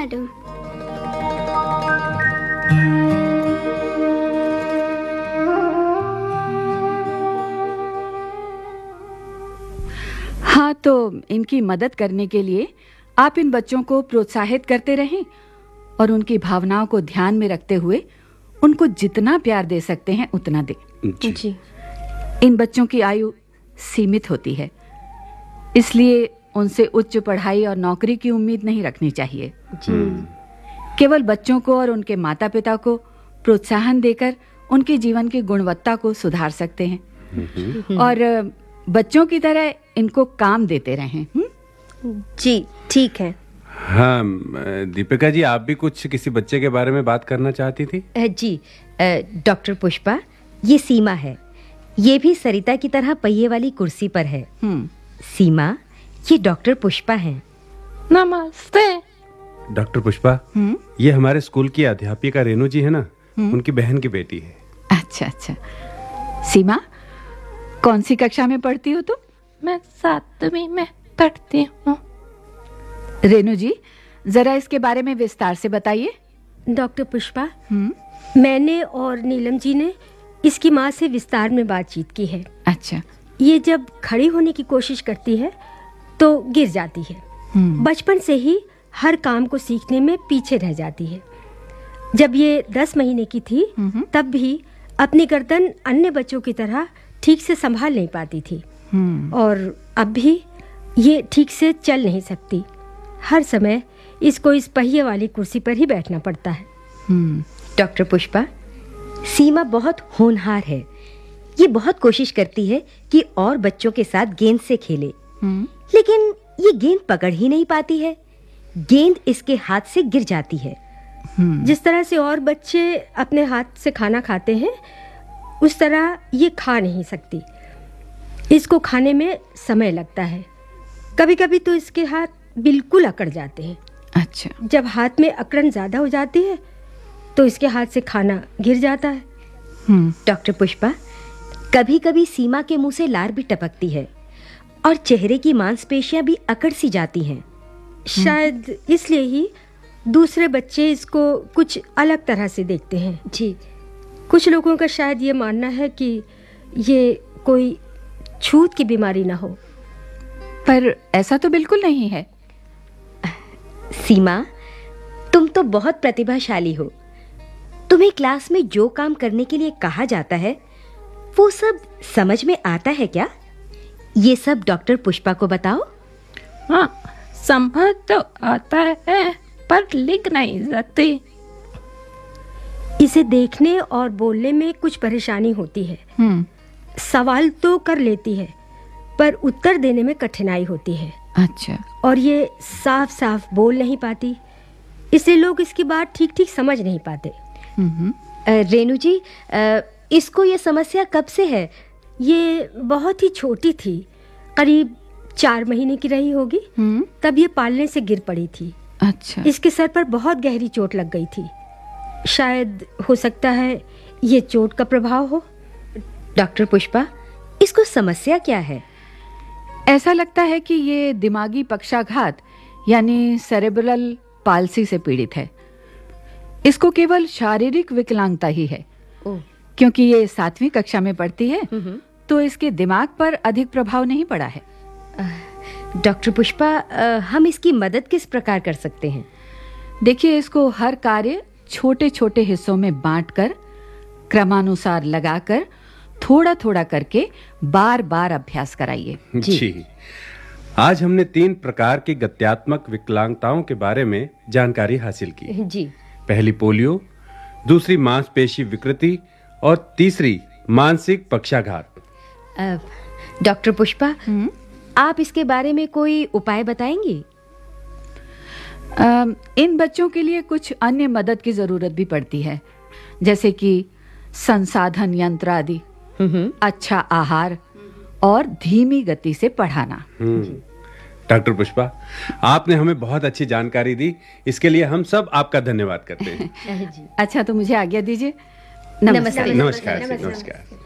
Madam. हाँ, तो इनकी मदद करने के लिए आप इन बच्चों को प्रोत्साहित करते रहें और उनकी भावनाओं को ध्यान में रखते हुए उनको जितना प्यार दे सकते हैं उतना दें। जी। इन बच्चों की आयु सीमित होती है, इसलिए उनसे उच्च पढ़ाई और नौकरी की उम्मीद नहीं रखनी चाहिए। केवल बच्चों को और उनके माता पिता को प्रोत्साहन देकर उनके जीवन की गुणवत्ता को सुधार सकते हैं और बच्चों की तरह इनको काम देते रहें। जी, ठीक है। हाँ दीपिका जी, आप भी कुछ किसी बच्चे के बारे में बात करना चाहती थी? जी डॉक्टर पुष्पा, ये सीमा है। ये भी सरिता की तरह पहिए वाली कुर्सी पर है। सीमा, ये डॉक्टर पुष्पा हैं। नमस्ते। डॉक्टर पुष्पा, ये हमारे स्कूल की अध्यापिका रेनू जी है ना, उनकी बहन की बेटी है। अच्छा अच्छा। सीमा, कौन सी कक्षा में पढ़ती हो तुम? मैं 7वीं में पढ़ती हूँ। रेनू जी, जरा इसके बारे में विस्तार से बताइए। डॉक्टर पुष्पा, मैंने और नीलम जी ने इसकी माँ से विस्तार में बातचीत की है। अच्छा। ये जब खड़ी होने की कोशिश करती है तो गिर जाती है। बचपन से ही हर काम को सीखने में पीछे रह जाती है। जब ये 10 महीने की थी तब भी अपनी गर्दन अन्य बच्चों की तरह ठीक से संभाल नहीं पाती थी और अब भी ये ठीक से चल नहीं सकती। हर समय इसको इस पहिए वाली कुर्सी पर ही बैठना पड़ता है। डॉक्टर पुष्पा, सीमा बहुत होनहार है। ये बहुत कोशिश करती है कि और बच्चों के साथ गेंद से खेले, लेकिन ये गेंद पकड़ ही नहीं पाती है। गेंद इसके हाथ से गिर जाती है। जिस तरह से और बच्चे अपने हाथ से खाना खाते हैं, उस तरह ये खा नहीं सकती। इसको खाने में समय लगता है। कभी-कभी तो इसके हाथ बिल्कुल अकड़ जाते हैं। अच्छा। जब हाथ में अकड़न ज्यादा हो जाती है तो इसके हाथ से खाना गिर जाता है। डॉक्टर पुष्पा, कभी-कभी सीमा के मुंह से लार भी टपकती है और चेहरे की मांसपेशियां भी अकड़ सी जाती हैं। शायद इसलिए ही दूसरे बच्चे इसको कुछ अलग तरह से देखते हैं। जी। कुछ लोगों का शायद ये मानना है कि ये कोई छूत की बीमारी ना हो, पर ऐसा तो बिल्कुल नहीं है। सीमा, तुम तो बहुत प्रतिभाशाली हो। तुम्हें क्लास में जो काम करने के लिए कहा जाता है वो सब समझ में आता है क्या? ये सब डॉक्टर पुष्पा को बताओ। हाँ, समझ तो आता है पर लिख नहीं सकती। इसे देखने और बोलने में कुछ परेशानी होती है। सवाल तो कर लेती है पर उत्तर देने में कठिनाई होती है। अच्छा। और ये साफ साफ बोल नहीं पाती, इसलिए लोग इसकी बात ठीक ठीक समझ नहीं पाते। रेनू जी, इसको ये समस्या कब से है? ये बहुत ही छोटी थी, करीब 4 महीने की रही होगी। तब ये पालने से गिर पड़ी थी। अच्छा। इसके सर पर बहुत गहरी चोट लग गई थी। शायद हो सकता है ये चोट का प्रभाव हो। डॉक्टर पुष्पा, इसको समस्या क्या है? ऐसा लगता है कि ये दिमागी पक्षाघात यानी सेरेब्रल पाल्सी से पीड़ित है। इसको केवल शारीरिक विकलांगता ही है। क्योंकि ये 7वीं कक्षा में पढ़ती है तो इसके दिमाग पर अधिक प्रभाव नहीं पड़ा है। डॉक्टर पुष्पा, हम इसकी मदद किस प्रकार कर सकते हैं? देखिए, इसको हर कार्य छोटे छोटे हिस्सों में बांटकर क्रमानुसार लगाकर थोड़ा थोड़ा करके बार बार अभ्यास कराइए। जी। आज हमने 3 प्रकार की गत्यात्मक विकलांगताओं के बारे में जानकारी हासिल की। जी। पहली पोलियो, दूसरी मांसपेशी विकृति और तीसरी मानसिक पक्षाघात। डॉक्टर पुष्पा, आप इसके बारे में कोई उपाय बताएंगे? इन बच्चों के लिए कुछ अन्य मदद की जरूरत भी पड़ती है, जैसे कि संसाधन यंत्र आदि, अच्छा आहार और धीमी गति से पढ़ाना। डॉक्टर पुष्पा, आपने हमें बहुत अच्छी जानकारी दी, इसके लिए हम सब आपका धन्यवाद करते हैं। अच्छा, तो मुझे आज्ञा दीजिए। नमस्कार। नमस्कार।